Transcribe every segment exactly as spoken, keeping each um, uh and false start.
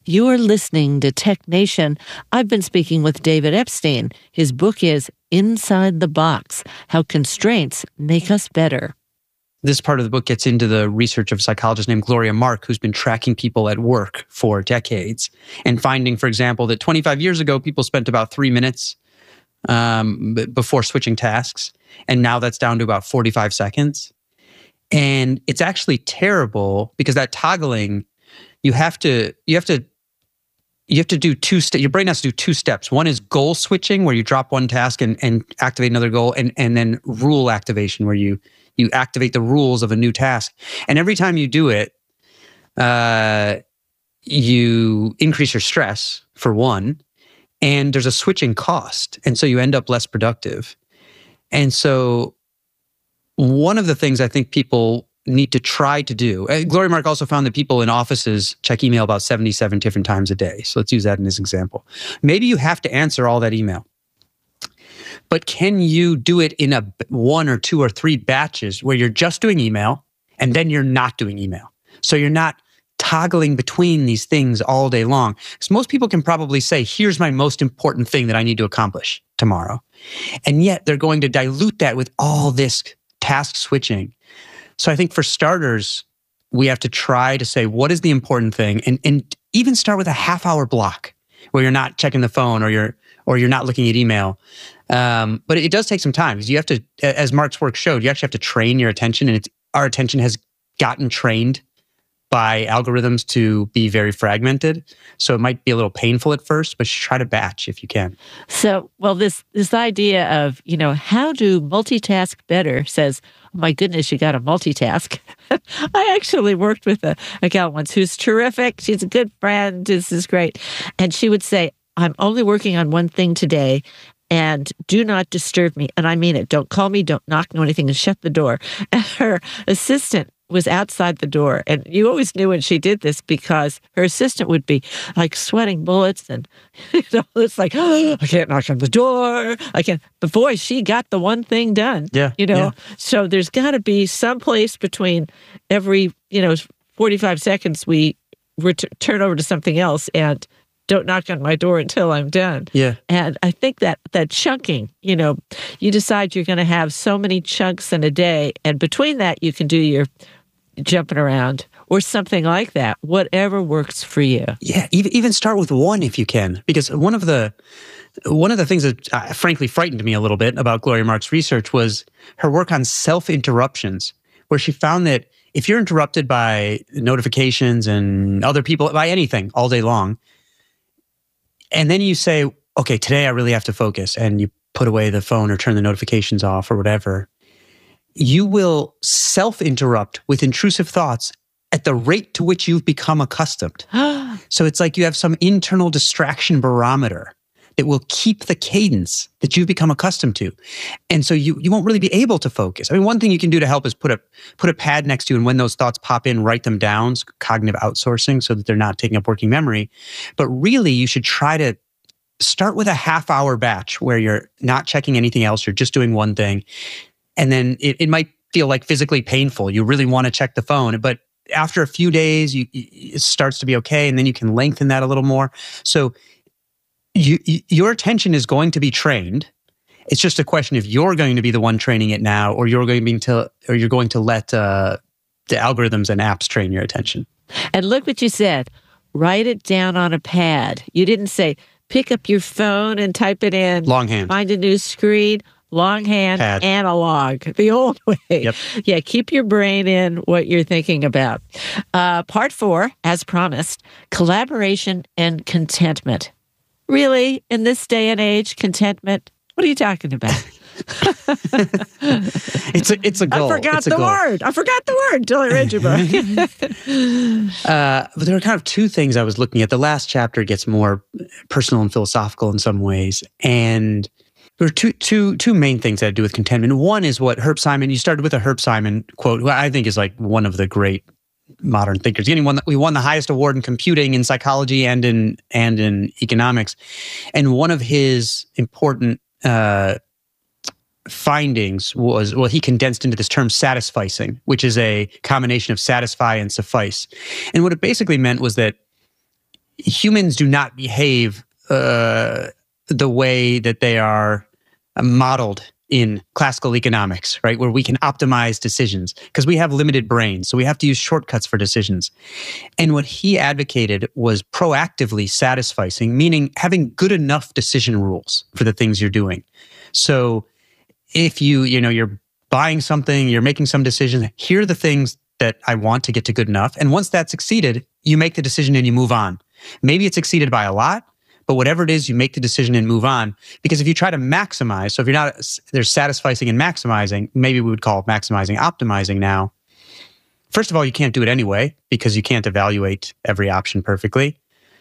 You're listening to Tech Nation. I've been speaking with David Epstein. His book is Inside the Box: How Constraints Make Us Better. This part of the book gets into the research of a psychologist named Gloria Mark, who's been tracking people at work for decades and finding, for example, that twenty-five years ago, people spent about three minutes um, before switching tasks. And now that's down to about forty-five seconds. And it's actually terrible because that toggling, you have to, you have to, you have to do two steps. Your brain has to do two steps. One is goal switching, where you drop one task and, and activate another goal, and, and then rule activation, where you, you activate the rules of a new task. And every time you do it, uh, you increase your stress, for one, and there's a switching cost. And so you end up less productive. And so one of the things I think people need to try to do. Uh, Gloria Mark also found that people in offices check email about seventy-seven different times a day. So let's use that in this example. Maybe you have to answer all that email, but can you do it in a one or two or three batches where you're just doing email and then you're not doing email? So you're not toggling between these things all day long. Because most people can probably say, here's my most important thing that I need to accomplish tomorrow. And yet they're going to dilute that with all this task switching. So I think for starters, we have to try to say, what is the important thing? And, and even start with a half hour block where you're not checking the phone or you're, or you're not looking at email. Um, but it does take some time, because you have to, as Mark's work showed, you actually have to train your attention, and it's, our attention has gotten trained by algorithms to be very fragmented. So it might be a little painful at first, but try to batch if you can. So, well, this this idea of, you know, how to multitask better says, oh my goodness, you got to multitask. I actually worked with a, a gal once who's terrific. She's a good friend. This is great. And she would say, I'm only working on one thing today, and do not disturb me. And I mean it. Don't call me, don't knock, no anything, and shut the door. And her assistant was outside the door. And you always knew when she did this, because her assistant would be like sweating bullets. And, you know, it's like, oh, I can't knock on the door. I can't. But boy, she got the one thing done. Yeah. You know, yeah. So there's got to be some place between every, you know, forty-five seconds we ret- turn over to something else and don't knock on my door until I'm done. Yeah. And I think that that chunking, you know, you decide you're going to have so many chunks in a day, and between that you can do your jumping around or something like that, whatever works for you. Yeah, even even start with one if you can, because one of the one of the things that uh, frankly frightened me a little bit about Gloria Mark's research was her work on self-interruptions, where she found that if you're interrupted by notifications and other people, by anything all day long, and then you say, okay, today I really have to focus, and you put away the phone or turn the notifications off or whatever, you will self-interrupt with intrusive thoughts at the rate to which you've become accustomed. So it's like you have some internal distraction barometer that will keep the cadence that you've become accustomed to. And so you, you won't really be able to focus. I mean, one thing you can do to help is put a put a pad next to you, and when those thoughts pop in, write them down, cognitive outsourcing, so that they're not taking up working memory. But really, you should try to start with a half hour batch where you're not checking anything else, you're just doing one thing. And then it, it might feel like physically painful. You really want to check the phone, but after a few days, you, it starts to be okay, and then you can lengthen that a little more. So you, you, your attention is going to be trained. It's just a question if you're going to be the one training it now, or you're going to be to, or you're going to let uh, the algorithms and apps train your attention. And look what you said. Write it down on a pad. You didn't say pick up your phone and type it in. Longhand. Find a new screen. Longhand, Pad. Analog, the old way. Yep. Yeah, keep your brain in what you're thinking about. Uh, part four, as promised, collaboration and contentment. Really, in this day and age, contentment? What are you talking about? it's a it's a goal. I forgot it's a the goal. word. I forgot the word until I read your book. uh, but there are kind of two things I was looking at. The last chapter gets more personal and philosophical in some ways, and there are two, two, two main things that have to do with contentment. One is what Herb Simon, you started with a Herb Simon quote, who I think is like one of the great modern thinkers. Getting one, we won the highest award in computing, in psychology, and in and in economics. And one of his important uh, findings was, well, he condensed into this term satisficing, which is a combination of satisfy and suffice. And what it basically meant was that humans do not behave uh, the way that they are modeled in classical economics, right? Where we can optimize decisions because we have limited brains. So we have to use shortcuts for decisions. And what he advocated was proactively satisficing, meaning having good enough decision rules for the things you're doing. So if you, you know, you're buying something, you're making some decisions, here are the things that I want to get to good enough. And once that's succeeded, you make the decision and you move on. Maybe it's exceeded by a lot, but whatever it is, you make the decision and move on. Because if you try to maximize, so if you're not, there's satisficing and maximizing, maybe we would call it maximizing, optimizing now. First of all, you can't do it anyway because you can't evaluate every option perfectly.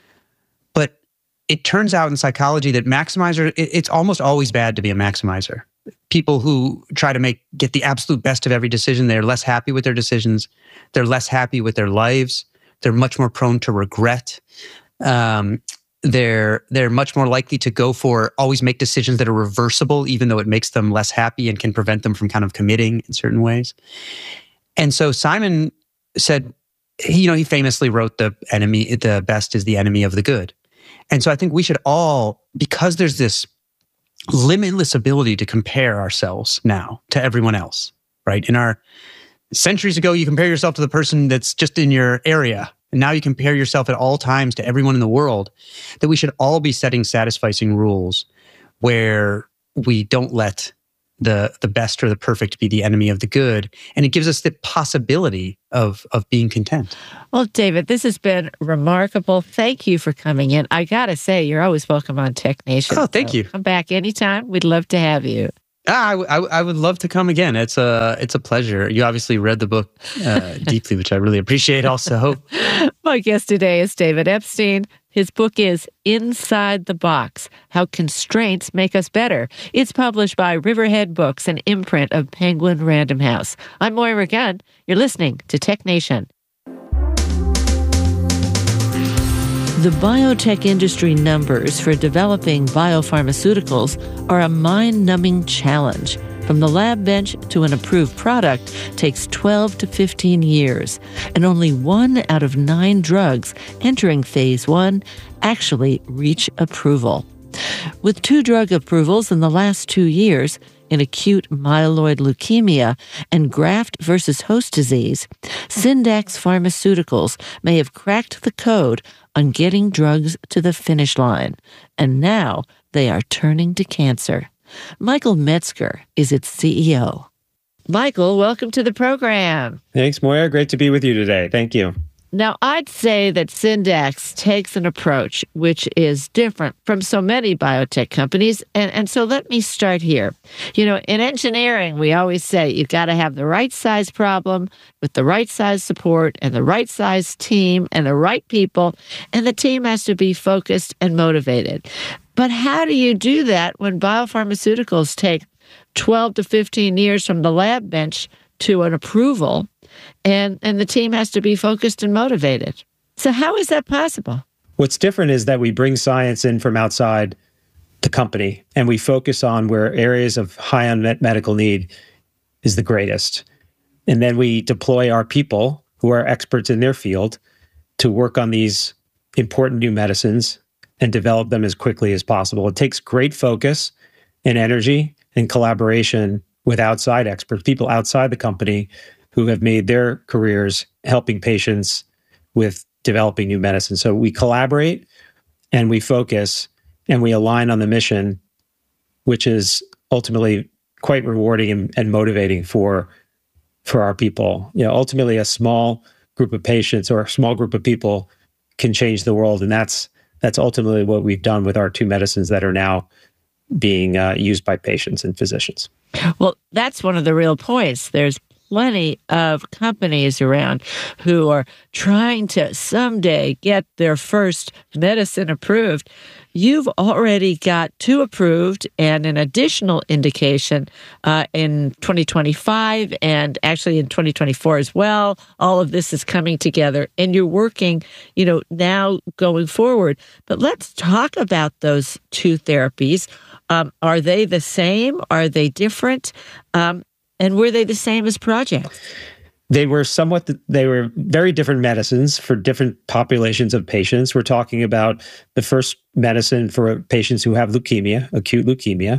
But it turns out in psychology that maximizer, it, it's almost always bad to be a maximizer. People who try to make get the absolute best of every decision, they're less happy with their decisions. They're less happy with their lives. They're much more prone to regret. Um, they're they're much more likely to go for always make decisions that are reversible, even though it makes them less happy and can prevent them from kind of committing in certain ways. And so Simon said, you know, he famously wrote the enemy, the best is the enemy of the good. And so I think we should all, because there's this limitless ability to compare ourselves now to everyone else, right? In our centuries ago, you compare yourself to the person that's just in your area. And now you compare yourself at all times to everyone in the world, that we should all be setting satisficing rules where we don't let the the best or the perfect be the enemy of the good. And it gives us the possibility of of being content. Well, David, this has been remarkable. Thank you for coming in. I got to say, you're always welcome on Tech Nation. Oh, thank so you. Come back anytime. We'd love to have you. Ah, I, I, I would love to come again. It's a, it's a pleasure. You obviously read the book uh, deeply, which I really appreciate also. My guest today is David Epstein. His book is Inside the Box, How Constraints Make Us Better. It's published by Riverhead Books, an imprint of Penguin Random House. I'm Moira Gunn. You're listening to Tech Nation. The biotech industry numbers for developing biopharmaceuticals are a mind-numbing challenge. From the lab bench to an approved product takes twelve to fifteen years, and only one out of nine drugs entering phase one actually reach approval. With two drug approvals in the last two years, in acute myeloid leukemia and graft versus host disease, Syndax Pharmaceuticals may have cracked the code on getting drugs to the finish line, and now they are turning to cancer. Michael Metzger is its C E O. Michael, welcome to the program. Thanks, Moira. Great to be with you today. Thank you. Now, I'd say that Syndax takes an approach which is different from so many biotech companies. And, and so let me start here. You know, in engineering, we always say you've got to have the right size problem with the right size support and the right size team and the right people. And the team has to be focused and motivated. But how do you do that when biopharmaceuticals take twelve to fifteen years from the lab bench to an approval, and, and the team has to be focused and motivated? So how is that possible? What's different is that we bring science in from outside the company, and we focus on where areas of high unmet medical need is the greatest. And then we deploy our people who are experts in their field to work on these important new medicines and develop them as quickly as possible. It takes great focus and energy and collaboration with outside experts, people outside the company who have made their careers helping patients with developing new medicine. So we collaborate and we focus and we align on the mission, which is ultimately quite rewarding and, and motivating for, for our people. You know, ultimately a small group of patients or a small group of people can change the world. And that's That's ultimately what we've done with our two medicines that are now being uh, used by patients and physicians. Well, that's one of the real points. There's plenty of companies around who are trying to someday get their first medicine approved. You've already got two approved and an additional indication uh, in twenty twenty-five and actually in twenty twenty-four as well. All of this is coming together and you're working, you know, now going forward. But let's talk about those two therapies. Um, are they the same? Are they different? Um, and were they the same as Project? They were somewhat, they were very different medicines for different populations of patients. We're talking about the first medicine for patients who have leukemia, acute leukemia,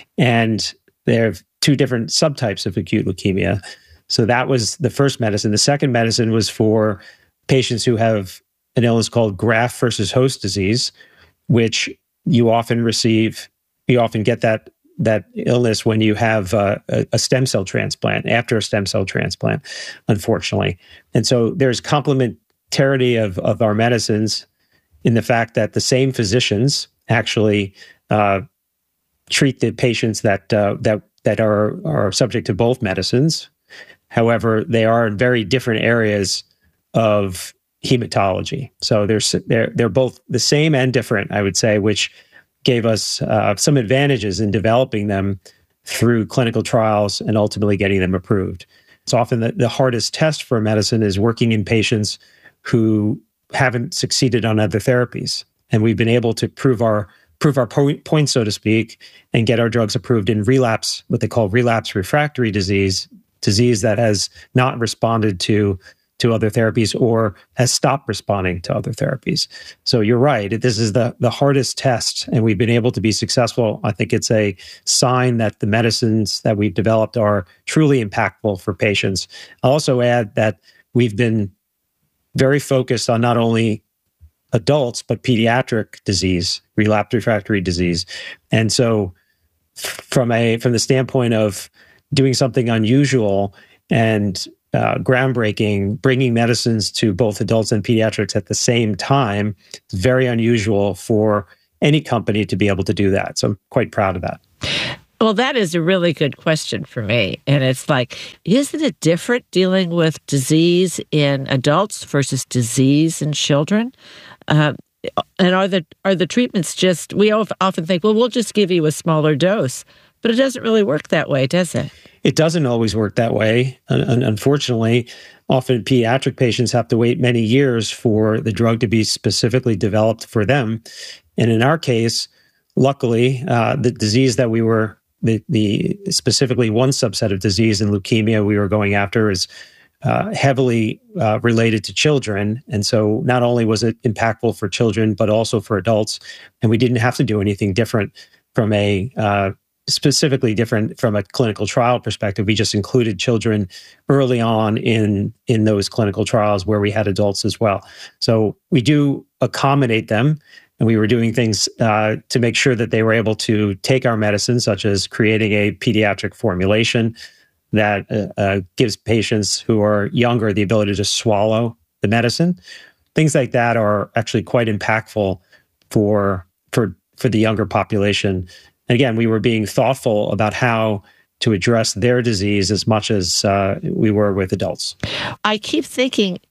and there are two different subtypes of acute leukemia. So that was the first medicine. The second medicine was for patients who have an illness called graft versus host disease, which you often receive, you often get that that illness when you have uh, a, a stem cell transplant, after a stem cell transplant, unfortunately. And so there's complementarity of, of our medicines in the fact that the same physicians actually uh, treat the patients that uh, that that are are subject to both medicines. However, they are in very different areas of hematology. So they're they're they're both the same and different, I would say, which gave us uh, some advantages in developing them through clinical trials and ultimately getting them approved. It's often the, the hardest test for medicine is working in patients who haven't succeeded on other therapies. And we've been able to prove our prove our point, point, so to speak, and get our drugs approved in relapse, what they call relapse refractory disease, disease that has not responded to to other therapies or has stopped responding to other therapies. So you're right. This is the, the hardest test, and we've been able to be successful. I think it's a sign that the medicines that we've developed are truly impactful for patients. I'll also add that we've been very focused on not only adults, but pediatric disease, relapse refractory disease. And so from a from the standpoint of doing something unusual and Uh, groundbreaking, bringing medicines to both adults and pediatrics at the same time, it's very unusual for any company to be able to do that. So I'm quite proud of that. Well, that is a really good question for me. And it's like, isn't it different dealing with disease in adults versus disease in children? Uh, and are the are the treatments just, we often think, well, we'll just give you a smaller dose. But it doesn't really work that way, does it? It doesn't always work that way. Un- unfortunately, often pediatric patients have to wait many years for the drug to be specifically developed for them. And in our case, luckily, uh, the disease that we were, the, the specifically one subset of disease in leukemia we were going after is uh, heavily uh, related to children. And so not only was it impactful for children, but also for adults. And we didn't have to do anything different from a uh, specifically different from a clinical trial perspective. We just included children early on in in those clinical trials where we had adults as well. So we do accommodate them, and we were doing things uh, to make sure that they were able to take our medicine, such as creating a pediatric formulation that uh, uh, gives patients who are younger the ability to swallow the medicine. Things like that are actually quite impactful for for for the younger population. Again, we were being thoughtful about how to address their disease as much as uh, we were with adults. I keep thinking,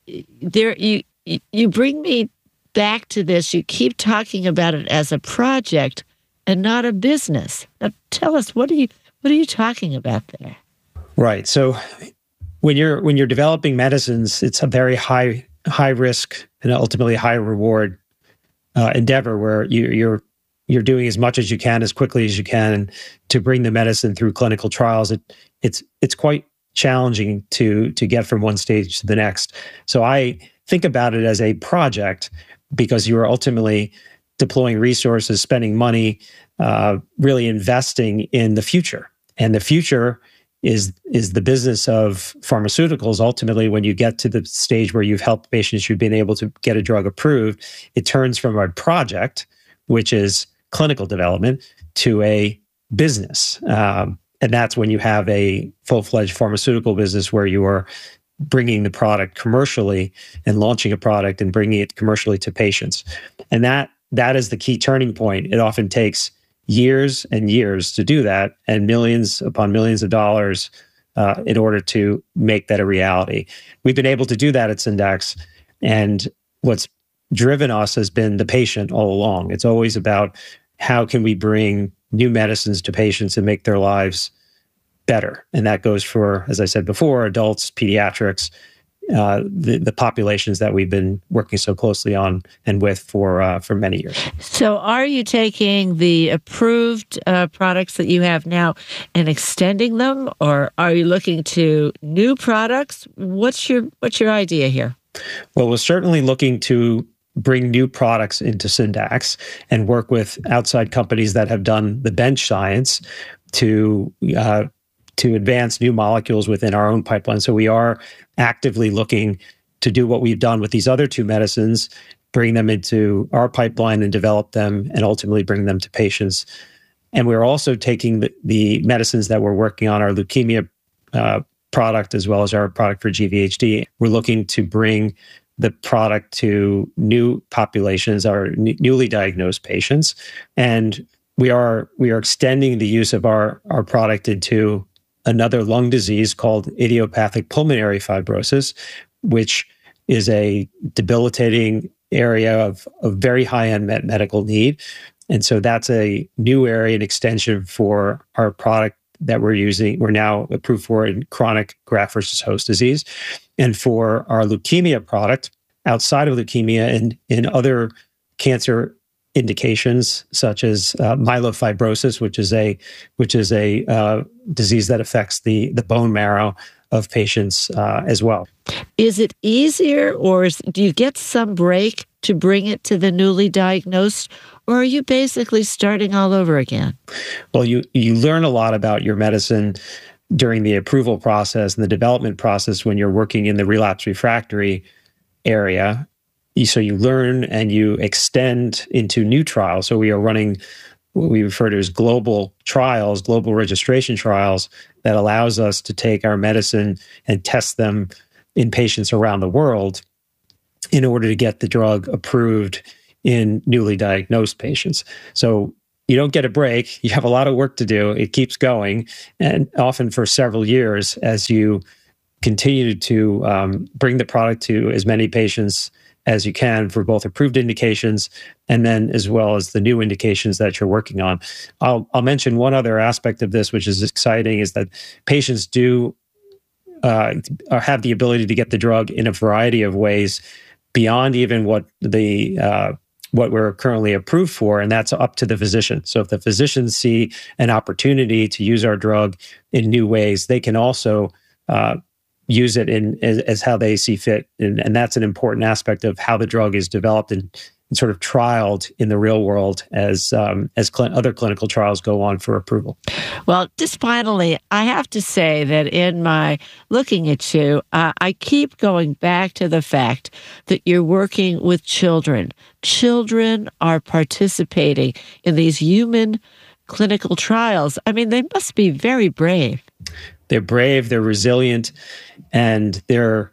there you you bring me back to this. You keep talking about it as a project and not a business. Now, tell us, what are you what are you talking about there? Right. So when you're when you're developing medicines, it's a very high high risk and ultimately high reward uh, endeavor where you, you're You're doing as much as you can, as quickly as you can, to bring the medicine through clinical trials. It, it's it's quite challenging to to get from one stage to the next. So I think about it as a project because you are ultimately deploying resources, spending money, uh, really investing in the future. And the future is is the business of pharmaceuticals. Ultimately, when you get to the stage where you've helped patients, you've been able to get a drug approved, it turns from a project, which is clinical development, to a business. Um, and that's when you have a full-fledged pharmaceutical business where you are bringing the product commercially and launching a product and bringing it commercially to patients. And that that is the key turning point. It often takes years and years to do that, and millions upon millions of dollars uh, in order to make that a reality. We've been able to do that at Syndax, and what's driven us has been the patient all along. It's always about how can we bring new medicines to patients and make their lives better. And that goes for, as I said before, adults, pediatrics. uh, the, the populations that we've been working so closely on and with for uh, for many years. So are you taking the approved uh, products that you have now and extending them, or are you looking to new products? What's your what's your idea here? Well, we're certainly looking to bring new products into Syndax and work with outside companies that have done the bench science to uh, to advance new molecules within our own pipeline. So we are actively looking to do what we've done with these other two medicines, bring them into our pipeline and develop them and ultimately bring them to patients. And we're also taking the, the medicines that we're working on, our leukemia uh, product, as well as our product for G V H D. We're looking to bring the product to new populations, our n- newly diagnosed patients. And we are we are extending the use of our, our product into another lung disease called idiopathic pulmonary fibrosis, which is a debilitating area of, of very high unmet medical need. And so that's a new area and extension for our product that we're using, we're now approved for in chronic graft versus host disease. And for our leukemia product, outside of leukemia and in other cancer indications such as uh, myelofibrosis, which is a which is a uh, disease that affects the the bone marrow of patients uh, as well. Is it easier, or is, do you get some break to bring it to the newly diagnosed, or are you basically starting all over again? Well, you you learn a lot about your medicine during the approval process and the development process when you're working in the relapse refractory area. So you learn and you extend into new trials. So we are running what we refer to as global trials, global registration trials, that allows us to take our medicine and test them in patients around the world in order to get the drug approved in newly diagnosed patients. So you don't get a break. You have a lot of work to do. It keeps going, and often for several years as you continue to um, bring the product to as many patients as you can for both approved indications and then as well as the new indications that you're working on. I'll, I'll mention one other aspect of this, which is exciting, is that patients do uh, have the ability to get the drug in a variety of ways beyond even what the uh, what we're currently approved for, and that's up to the physician. So if the physicians see an opportunity to use our drug in new ways, they can also uh, use it in as, as how they see fit. And, and that's an important aspect of how the drug is developed and, and sort of trialed in the real world as um, as cl- other clinical trials go on for approval. Well, just finally, I have to say that in my looking at you, uh, I keep going back to the fact that you're working with children. Children are participating in these human clinical trials. I mean, they must be very brave. They're brave, they're resilient, and they're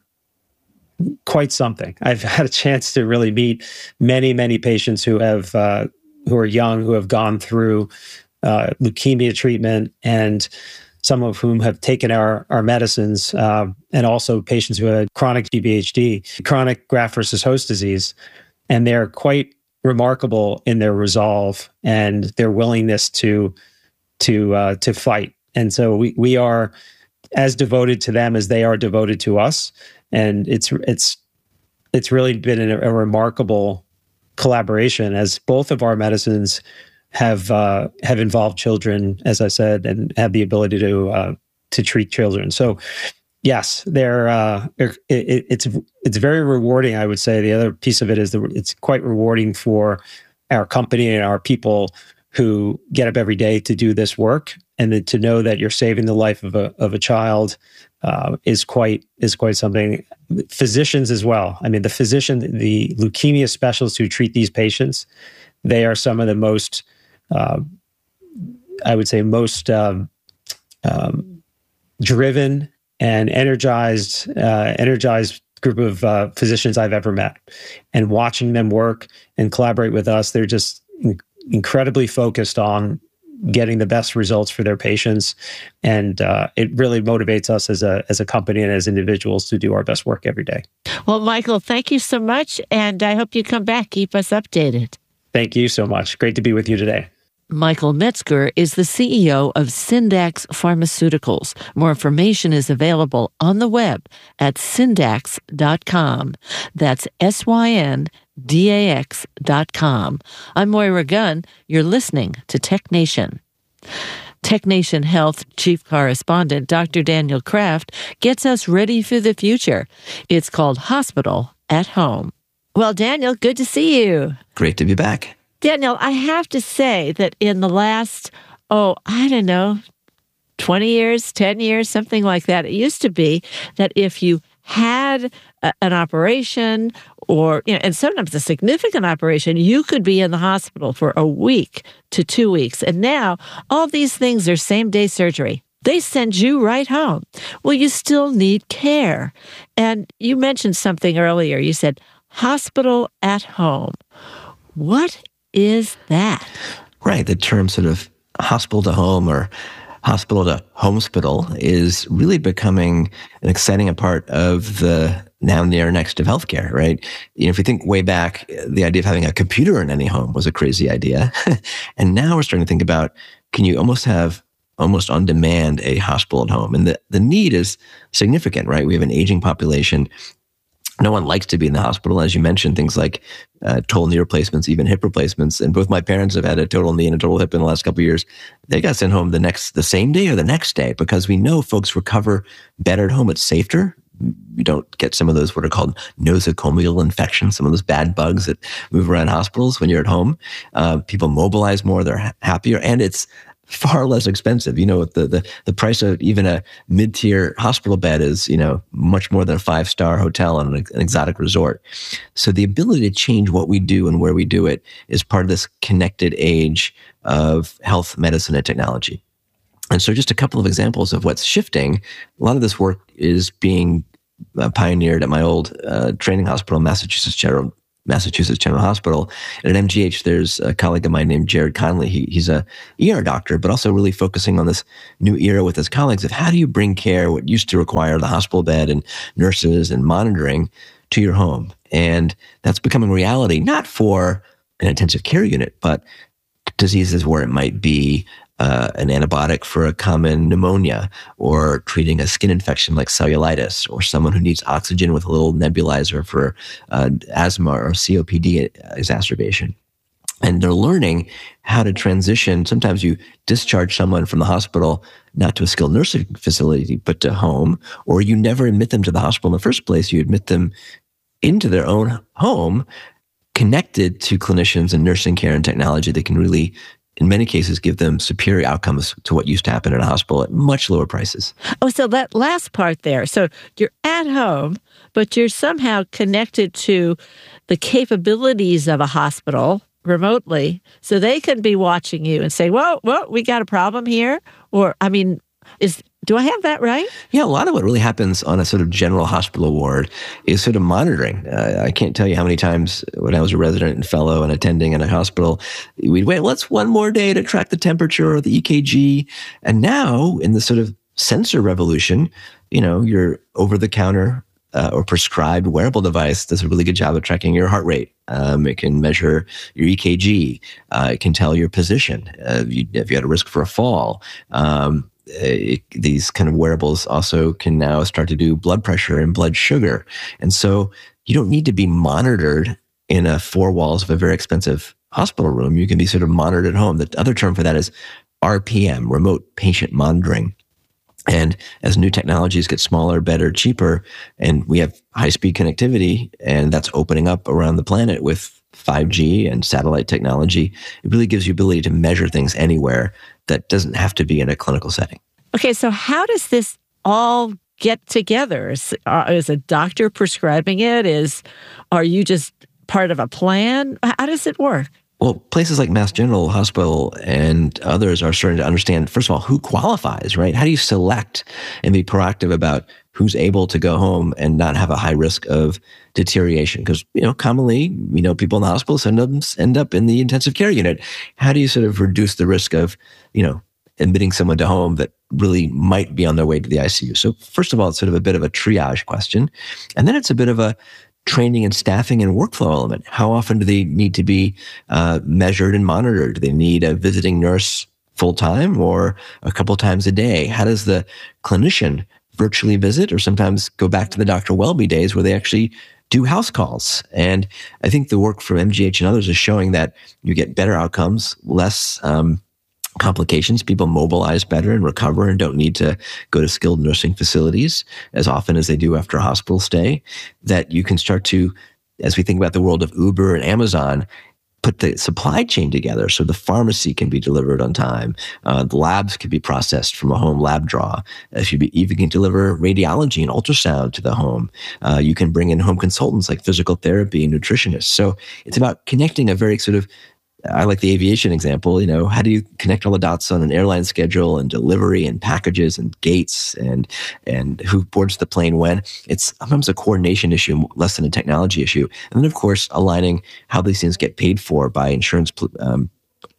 quite something. I've had a chance to really meet many, many patients who have uh, who are young, who have gone through uh, leukemia treatment, and some of whom have taken our our medicines, uh, and also patients who had chronic G V H D, chronic graft versus host disease, and they're quite remarkable in their resolve and their willingness to to uh, to fight. And so we we are as devoted to them as they are devoted to us, and it's it's it's really been a, a remarkable collaboration, as both of our medicines have uh, have involved children, as I said, and have the ability to uh, to treat children. So yes, they're uh, it, it's it's very rewarding. I would say the other piece of it is that it's quite rewarding for our company and our people who get up every day to do this work, and then to know that you're saving the life of a of a child uh, is quite is quite something. Physicians as well. I mean, the physician, the leukemia specialists who treat these patients, they are some of the most, uh, I would say, most um, um, driven and energized, uh, energized group of uh, physicians I've ever met. And watching them work and collaborate with us, they're just in- incredibly focused on getting the best results for their patients. And uh, it really motivates us as a as a company and as individuals to do our best work every day. Well, Michael, thank you so much. And I hope you come back. Keep us updated. Thank you so much. Great to be with you today. Michael Metzger is the C E O of Syndax Pharmaceuticals. More information is available on the web at syndax dot com. That's S Y N D A X dot com. I'm Moira Gunn. You're listening to Tech Nation. Tech Nation Health Chief Correspondent Doctor Daniel Kraft gets us ready for the future. It's called Hospital at Home. Well, Daniel, good to see you. Great to be back. Daniel, I have to say that in the last, oh, I don't know, twenty years, ten years, something like that, it used to be that if you had a, an operation or, you know, and sometimes a significant operation, you could be in the hospital for a week to two weeks. And now all these things are same-day surgery. They send you right home. Well, you still need care. And you mentioned something earlier. You said hospital at home. What is that? Right. The term sort of hospital to home or hospital to homespital is really becoming an exciting part of the now near next of healthcare, right? You know, if you think way back, the idea of having a computer in any home was a crazy idea. And now we're starting to think about, can you almost have almost on demand a hospital at home? And the, the need is significant, right? We have an aging population. No one likes to be in the hospital. As you mentioned, things like uh, total knee replacements, even hip replacements. And both my parents have had a total knee and a total hip in the last couple of years. They got sent home the next, the same day or the next day because we know folks recover better at home. It's safer. You don't get some of those what are called nosocomial infections, some of those bad bugs that move around hospitals when you're at home. Uh, people mobilize more. They're ha- happier. And it's far less expensive. You know, the, the, the price of even a mid-tier hospital bed is, you know, much more than a five-star hotel on an, an exotic resort. So the ability to change what we do and where we do it is part of this connected age of health, medicine, and technology. And so just a couple of examples of what's shifting. A lot of this work is being uh, pioneered at my old uh, training hospital, Massachusetts General Massachusetts General Hospital. And at M G H, there's a colleague of mine named Jared Conley. He, he's a E R doctor, but also really focusing on this new era with his colleagues of how do you bring care, what used to require the hospital bed and nurses and monitoring, to your home. And that's becoming reality, not for an intensive care unit, but diseases where it might be Uh, an antibiotic for a common pneumonia, or treating a skin infection like cellulitis, or someone who needs oxygen with a little nebulizer for uh, asthma or C O P D exacerbation. And they're learning how to transition. Sometimes you discharge someone from the hospital, not to a skilled nursing facility, but to home, or you never admit them to the hospital in the first place. You admit them into their own home, connected to clinicians and nursing care and technology that can really, in many cases, give them superior outcomes to what used to happen in a hospital at much lower prices. Oh, so that last part there. So you're at home, but you're somehow connected to the capabilities of a hospital remotely, so they can be watching you and say, whoa, whoa, we got a problem here. Or, I mean, is do I have that right? Yeah, a lot of what really happens on a sort of general hospital ward is sort of monitoring. Uh, I can't tell you how many times when I was a resident and fellow and attending in a hospital, we'd wait, what's one more day to track the temperature or the E K G? And now in the sort of sensor revolution, you know, your over-the-counter uh, or prescribed wearable device does a really good job of tracking your heart rate. Um, it can measure your E K G. Uh, it can tell your position, uh, if, you, if you had a risk for a fall. Um, It, these kind of wearables also can now start to do blood pressure and blood sugar. And so you don't need to be monitored in a four walls of a very expensive hospital room. You can be sort of monitored at home. The other term for that is R P M, remote patient monitoring. And as new technologies get smaller, better, cheaper, and we have high-speed connectivity, and that's opening up around the planet with five G and satellite technology, it really gives you ability to measure things anywhere that doesn't have to be in a clinical setting. Okay, so how does this all get together? Is, uh, is a doctor prescribing it? Is are you just part of a plan? How does it work? Well, places like Mass General Hospital and others are starting to understand, first of all, who qualifies, right? How do you select and be proactive about who's able to go home and not have a high risk of deterioration? Because, you know, commonly, you know, people in the hospital end up, end up in the intensive care unit. How do you sort of reduce the risk of, you know, admitting someone to home that really might be on their way to the I C U? So first of all, it's sort of a bit of a triage question. And then it's a bit of a, training and staffing and workflow element. How often do they need to be uh, measured and monitored? Do they need a visiting nurse full time or a couple times a day? How does the clinician virtually visit or sometimes go back to the Doctor Welby days where they actually do house calls? And I think the work from M G H and others is showing that you get better outcomes, less um, complications. People mobilize better and recover and don't need to go to skilled nursing facilities as often as they do after a hospital stay. That you can start to, as we think about the world of Uber and Amazon, put the supply chain together so the pharmacy can be delivered on time. Uh, the labs can be processed from a home lab draw. If you be, even can deliver radiology and ultrasound to the home, uh, you can bring in home consultants like physical therapy and nutritionists. So it's about connecting a very sort of, I like the aviation example, you know, how do you connect all the dots on an airline schedule and delivery and packages and gates and and who boards the plane when? It's sometimes a coordination issue, less than a technology issue. And then, of course, aligning how these things get paid for by insurance um,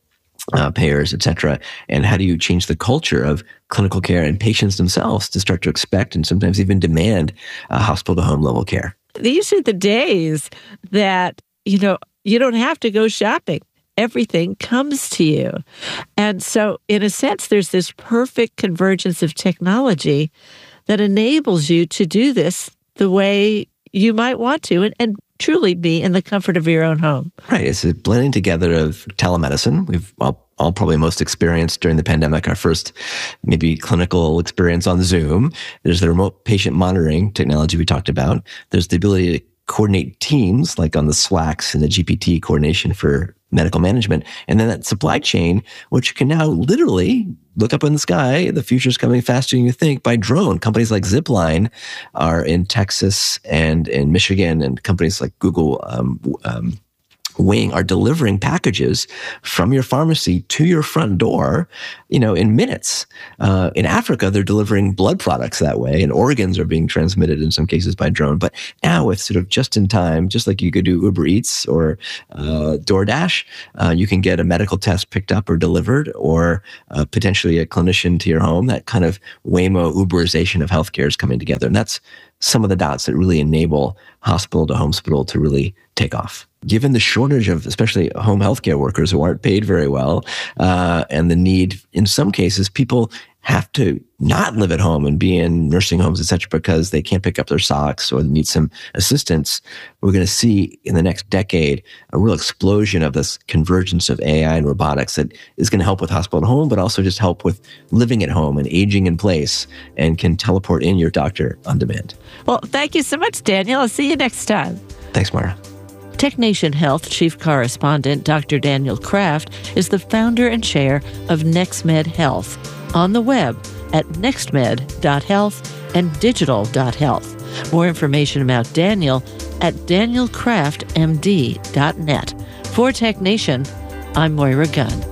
uh, payers, et cetera. And how do you change the culture of clinical care and patients themselves to start to expect and sometimes even demand uh, hospital-to-home level care? These are the days that, you know, you don't have to go shopping. Everything comes to you. And so, in a sense, there's this perfect convergence of technology that enables you to do this the way you might want to and, and truly be in the comfort of your own home. Right. It's a blending together of telemedicine. We've all, all probably most experienced during the pandemic, our first maybe clinical experience on Zoom. There's the remote patient monitoring technology we talked about. There's the ability to coordinate teams like on the SWACs and the G P T coordination for medical management. And then that supply chain, which can now literally look up in the sky. The future's coming faster than you think by drone. Companies like Zipline are in Texas and in Michigan, and companies like Google um, um, Wing are delivering packages from your pharmacy to your front door, you know, in minutes. Uh, in Africa, they're delivering blood products that way, and organs are being transmitted in some cases by drone. But now with sort of just in time, just like you could do Uber Eats or uh, DoorDash, uh, you can get a medical test picked up or delivered, or uh, potentially a clinician to your home. That kind of Waymo Uberization of healthcare is coming together. And that's some of the dots that really enable hospital to hospital to really take off. Given the shortage of especially home healthcare workers who aren't paid very well, uh, and the need, in some cases, people have to not live at home and be in nursing homes, et cetera, because they can't pick up their socks or need some assistance. We're going to see in the next decade a real explosion of this convergence of A I and robotics that is going to help with hospital and home, but also just help with living at home and aging in place, and can teleport in your doctor on demand. Well, thank you so much, Daniel. I'll see you next time. Thanks, Mara. TechNation Health Chief Correspondent Doctor Daniel Kraft is the founder and chair of NextMed Health, on the web at nextmed dot health and digital dot health. More information about Daniel at daniel kraft m d dot net. For TechNation, I'm Moira Gunn.